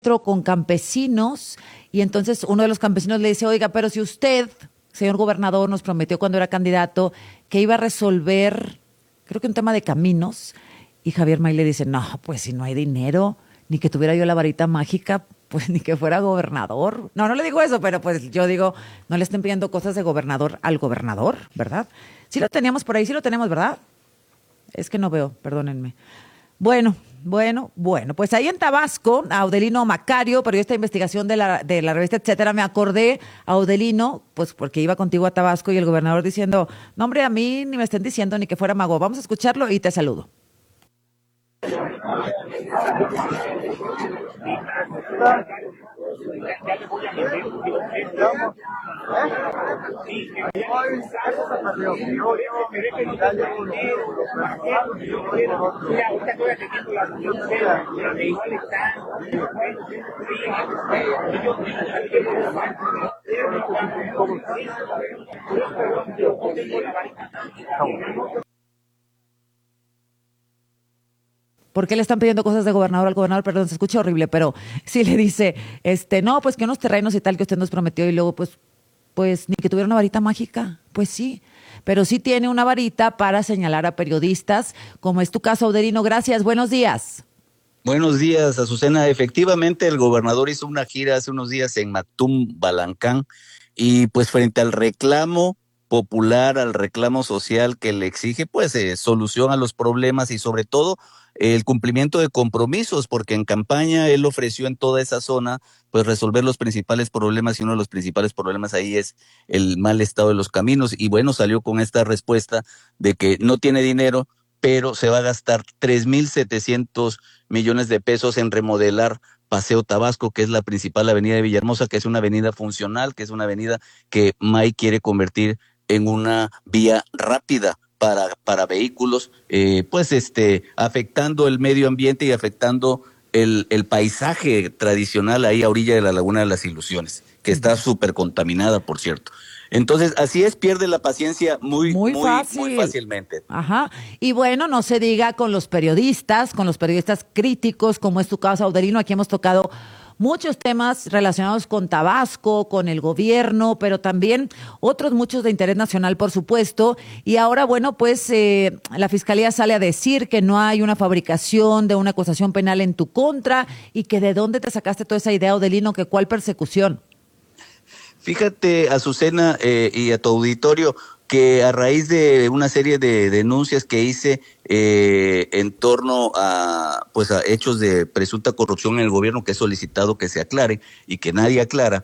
encuentro con campesinos y entonces uno de los campesinos le dice, oiga, pero si usted, señor gobernador, nos prometió cuando era candidato que iba a resolver, creo que un tema de caminos, y Javier May le dice, no, pues si no hay dinero, ni que tuviera yo la varita mágica, pues ni que fuera gobernador. No, no le digo eso, pero pues yo digo, no le estén pidiendo cosas de gobernador al gobernador, ¿verdad? Sí lo teníamos por ahí, sí lo tenemos, ¿verdad? Es que no veo, perdónenme. Bueno, pues ahí en Tabasco, Audelino Macario, periodista de investigación de la revista Etcétera, me acordé a Audelino, pues porque iba contigo a Tabasco y el gobernador diciendo, no hombre, a mí ni me estén diciendo ni que fuera mago. Vamos a escucharlo y te saludo. ¿Por qué le están pidiendo cosas de gobernador al gobernador? Perdón, se escucha horrible, pero sí le dice, no, pues que unos terrenos y tal que usted nos prometió y luego pues ni que tuviera una varita mágica. Pues sí, pero sí tiene una varita para señalar a periodistas, como es tu caso, Audelino. Gracias, buenos días. Buenos días, Azucena. Efectivamente, el gobernador hizo una gira hace unos días en Mactum, Balancán, y pues frente al reclamo popular, al reclamo social que le exige, pues solución a los problemas y sobre todo el cumplimiento de compromisos, porque en campaña él ofreció en toda esa zona pues resolver los principales problemas y uno de los principales problemas ahí es el mal estado de los caminos y bueno, salió con esta respuesta de que no tiene dinero, pero se va a gastar 3,700 millones de pesos en remodelar Paseo Tabasco, que es la principal avenida de Villahermosa, que es una avenida funcional, que es una avenida que May quiere convertir en una vía rápida para vehículos, afectando el medio ambiente y afectando el paisaje tradicional ahí a orilla de la Laguna de las Ilusiones, que está súper contaminada, por cierto. Entonces, así es, pierde la paciencia muy fácilmente. Ajá. Y bueno, no se diga con los periodistas críticos, como es tu caso, Audelino. Aquí hemos tocado muchos temas relacionados con Tabasco, con el gobierno, pero también otros muchos de interés nacional, por supuesto. Y ahora, bueno, pues la Fiscalía sale a decir que no hay una fabricación de una acusación penal en tu contra y que de dónde te sacaste toda esa idea, Audelino, que cuál persecución. Fíjate, Azucena, y a tu auditorio, que a raíz de una serie de denuncias que hice en torno a hechos de presunta corrupción en el gobierno, que he solicitado que se aclare y que nadie aclara,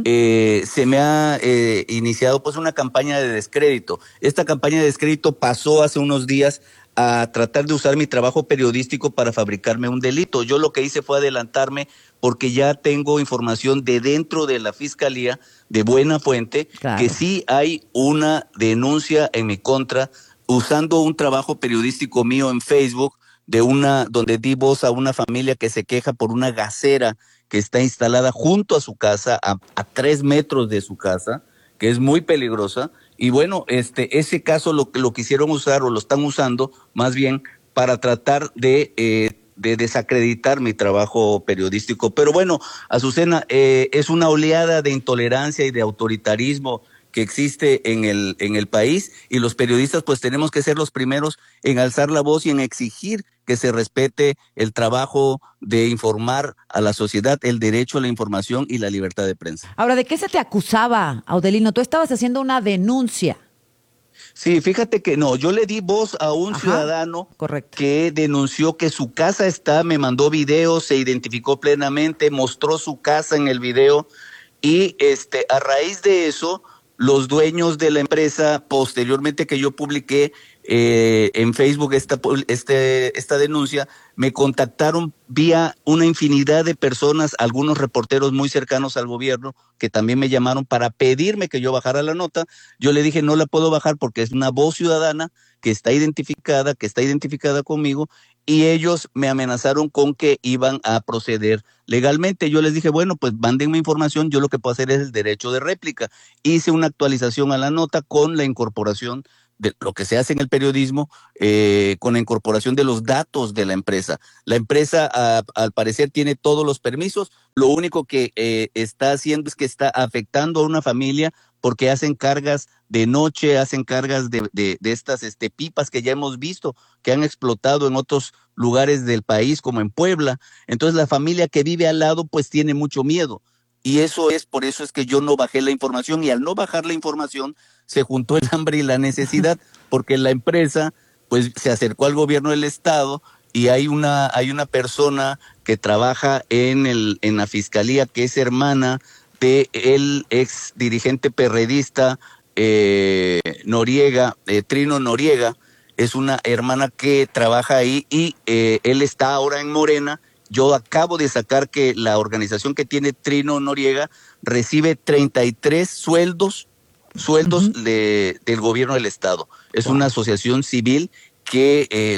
se me ha iniciado pues una campaña de descrédito. Esta campaña de descrédito pasó hace unos días a tratar de usar mi trabajo periodístico para fabricarme un delito. Yo lo que hice fue adelantarme porque ya tengo información de dentro de la Fiscalía de buena fuente, claro, que sí hay una denuncia en mi contra usando un trabajo periodístico mío en Facebook donde di voz a una familia que se queja por una gasera que está instalada junto a su casa, a 3 metros de su casa, que es muy peligrosa. Y bueno, ese caso lo quisieron usar o lo están usando más bien para tratar de desacreditar mi trabajo periodístico. Pero bueno, Azucena, es una oleada de intolerancia y de autoritarismo que existe en el país y los periodistas pues tenemos que ser los primeros en alzar la voz y en exigir que se respete el trabajo de informar a la sociedad, el derecho a la información y la libertad de prensa. Ahora, ¿de qué se te acusaba, Audelino? Tú estabas haciendo una denuncia. Sí, fíjate que no, yo le di voz a un ciudadano que denunció que su casa me mandó videos, se identificó plenamente, mostró su casa en el video y a raíz de eso, los dueños de la empresa, posteriormente que yo publiqué en Facebook esta denuncia, me contactaron vía una infinidad de personas, algunos reporteros muy cercanos al gobierno, que también me llamaron para pedirme que yo bajara la nota. Yo le dije, no la puedo bajar porque es una voz ciudadana que está identificada conmigo, y ellos me amenazaron con que iban a proceder legalmente. Yo les dije, bueno, pues mándenme información, yo lo que puedo hacer es el derecho de réplica. Hice una actualización a la nota con la incorporación de lo que se hace en el periodismo con la incorporación de los datos de la empresa. La empresa, al parecer, tiene todos los permisos. Lo único que está haciendo es que está afectando a una familia porque hacen cargas de noche, hacen cargas de estas pipas que ya hemos visto, que han explotado en otros lugares del país, como en Puebla. Entonces la familia que vive al lado, pues tiene mucho miedo. Y por eso es que yo no bajé la información, y al no bajar la información se juntó el hambre y la necesidad, porque la empresa pues se acercó al gobierno del estado, y hay una persona que trabaja en la fiscalía, que es hermana de el ex dirigente perredista Noriega, Trino Noriega. Es una hermana que trabaja ahí, y él está ahora en Morena. Yo acabo de sacar que la organización que tiene Trino Noriega recibe 33 sueldos del gobierno del estado. Es una asociación civil que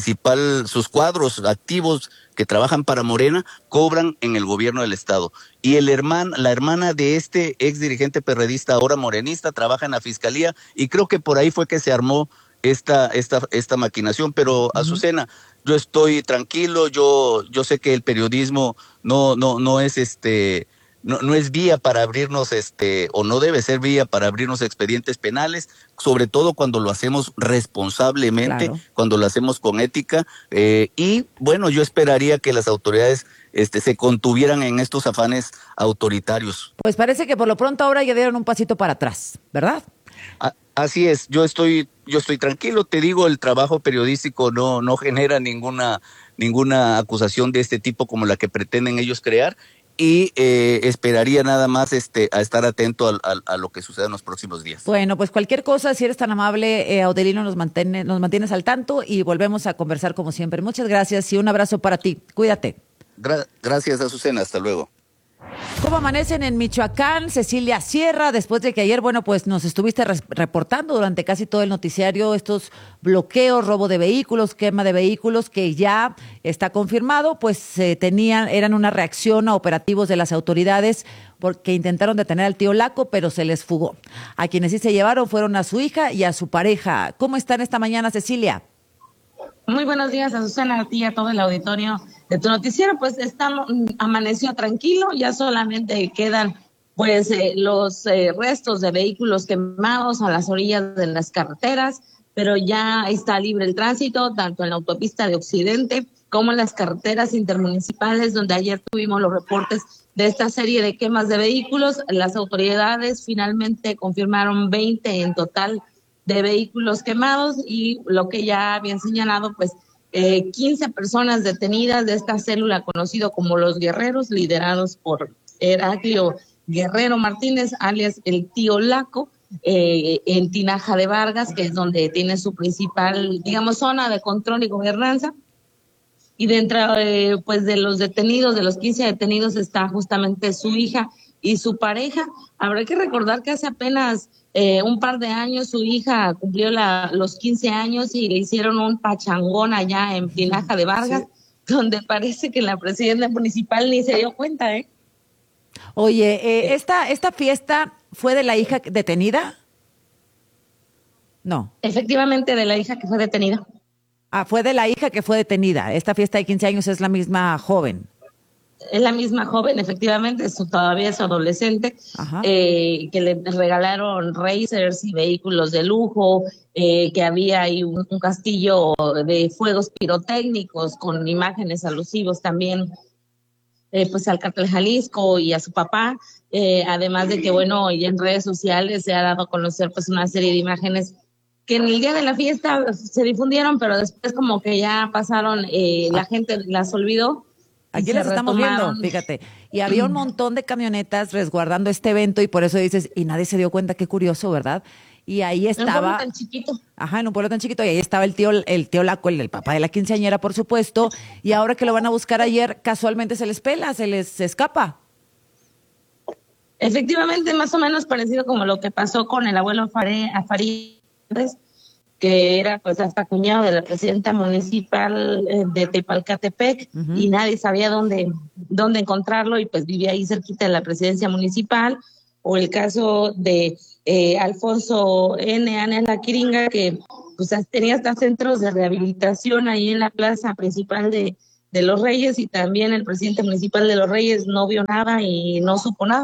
sus cuadros activos que trabajan para Morena cobran en el gobierno del estado. Y la hermana de este ex dirigente perredista, ahora morenista, trabaja en la fiscalía, y creo que por ahí fue que se armó esta maquinación. Pero Azucena, yo estoy tranquilo. Yo sé que el periodismo no es no es vía para abrirnos o no debe ser vía para abrirnos expedientes penales, sobre todo cuando lo hacemos responsablemente, claro, cuando lo hacemos con ética, y bueno, yo esperaría que las autoridades se contuvieran en estos afanes autoritarios. Pues parece que por lo pronto ahora ya dieron un pasito para atrás, ¿verdad? Así es, yo estoy tranquilo. Te digo, el trabajo periodístico no genera ninguna acusación de este tipo como la que pretenden ellos crear, y esperaría nada más a estar atento a lo que suceda en los próximos días. Bueno, pues cualquier cosa, si eres tan amable, Adelino, nos mantienes al tanto, y volvemos a conversar como siempre. Muchas gracias y un abrazo para ti. Cuídate. Gracias, Azucena. Hasta luego. ¿Cómo amanecen en Michoacán? Cecilia Sierra, después de que ayer, bueno, pues nos estuviste reportando durante casi todo el noticiario estos bloqueos, robo de vehículos, quema de vehículos, que ya está confirmado, pues eran una reacción a operativos de las autoridades porque intentaron detener al tío Laco, pero se les fugó. A quienes sí se llevaron fueron a su hija y a su pareja. ¿Cómo están esta mañana, Cecilia? Muy buenos días, Azucena, a ti y a todo el auditorio de tu noticiero. Pues amaneció tranquilo, ya solamente quedan pues los restos de vehículos quemados a las orillas de las carreteras, pero ya está libre el tránsito, tanto en la autopista de Occidente como en las carreteras intermunicipales, donde ayer tuvimos los reportes de esta serie de quemas de vehículos. Las autoridades finalmente confirmaron 20 en total de vehículos quemados, y lo que ya habían señalado, pues 15 personas detenidas de esta célula conocido como los Guerreros, liderados por Heraclio Guerrero Martínez, alias el tío Laco, en Tinaja de Vargas, que es donde tiene su principal, digamos, zona de control y gobernanza. Y dentro pues de los detenidos, de los 15 detenidos, está justamente su hija y su pareja. Habrá que recordar que hace apenas un par de años su hija cumplió los 15 años y le hicieron un pachangón allá en Tinaja de Vargas, sí, donde parece que la presidenta municipal ni se dio cuenta, ¿eh? Oye, ¿esta fiesta fue de la hija detenida? No. Efectivamente, de la hija que fue detenida. Ah, fue de la hija que fue detenida. Esta fiesta de 15 años es la misma joven. Es la misma joven, efectivamente, todavía es adolescente, que le regalaron racers y vehículos de lujo, que había ahí un castillo de fuegos pirotécnicos con imágenes alusivos también pues al Cártel Jalisco y a su papá, además de que, bueno, y en redes sociales se ha dado a conocer pues una serie de imágenes que en el día de la fiesta se difundieron, pero después como que ya pasaron, la gente las olvidó. Aquí las estamos viendo, fíjate. Y había un montón de camionetas resguardando este evento, y por eso dices, y nadie se dio cuenta, qué curioso, ¿verdad? Y ahí estaba. En un pueblo tan chiquito. Ajá, en un pueblo tan chiquito, y ahí estaba el tío Laco, el papá de la quinceañera, por supuesto, y ahora que lo van a buscar ayer, casualmente se les pela, se les escapa. Efectivamente, más o menos parecido como lo que pasó con el abuelo Farías, que era pues hasta cuñado de la presidenta municipal de Tepalcatepec, y nadie sabía dónde encontrarlo, y pues vivía ahí cerquita de la presidencia municipal. O el caso de Alfonso N. Ana La Quiringa, que pues tenía hasta centros de rehabilitación ahí en la plaza principal de Los Reyes, y también el presidente municipal de Los Reyes no vio nada y no supo nada.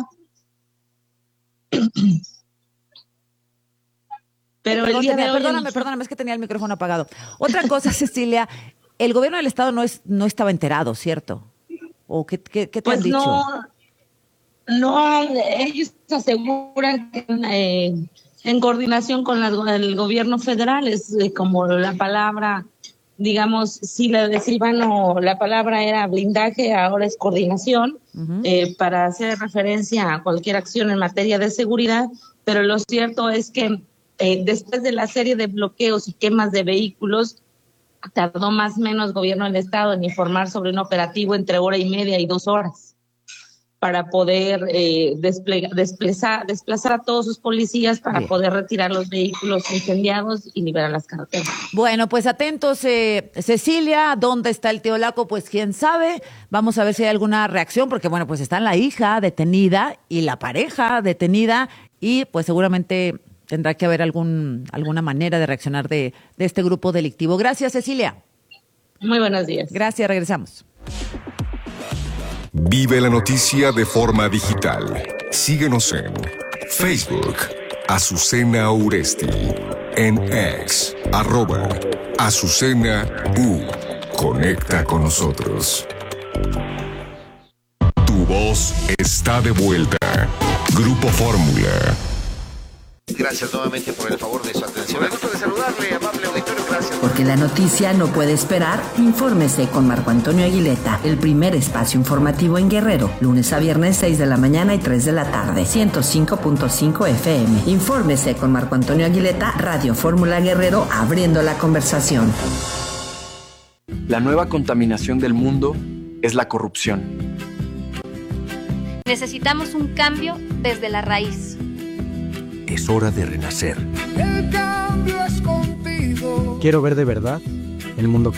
Pero el día de hoy... Perdóname, es que tenía el micrófono apagado. Otra cosa, Cecilia, el gobierno del estado no estaba enterado, ¿cierto? ¿O qué te pues han dicho? No, ellos aseguran que en coordinación con el gobierno federal, es como la palabra, digamos, si la Silvano, la palabra era blindaje, ahora es coordinación, para hacer referencia a cualquier acción en materia de seguridad, pero lo cierto es que después de la serie de bloqueos y quemas de vehículos, tardó más o menos gobierno del estado en informar sobre un operativo entre 1:30 y 2 horas para poder desplazar a todos sus policías para poder retirar los vehículos incendiados y liberar las carreteras. Bueno, pues atentos, Cecilia, ¿dónde está el tío Laco? Pues quién sabe, vamos a ver si hay alguna reacción, porque bueno, pues están la hija detenida y la pareja detenida, y pues seguramente tendrá que haber alguna manera de reaccionar de este grupo delictivo. Gracias, Cecilia. Muy buenos días. Gracias, regresamos. Vive la noticia de forma digital. Síguenos en Facebook, Azucena Uresti, en X, @Azucena U. Conecta con nosotros. Tu voz está de vuelta. Grupo Fórmula. Gracias nuevamente por el favor de su atención. Me gusta de saludarle, amable auditorio, gracias. Porque la noticia no puede esperar, infórmese con Marco Antonio Aguileta, el primer espacio informativo en Guerrero, lunes a viernes 6 de la mañana y 3 de la tarde, 105.5 FM. Infórmese con Marco Antonio Aguileta, Radio Fórmula Guerrero, abriendo la conversación. La nueva contaminación del mundo es la corrupción. Necesitamos un cambio desde la raíz. Es hora de renacer. El cambio es contigo. Quiero ver de verdad el mundo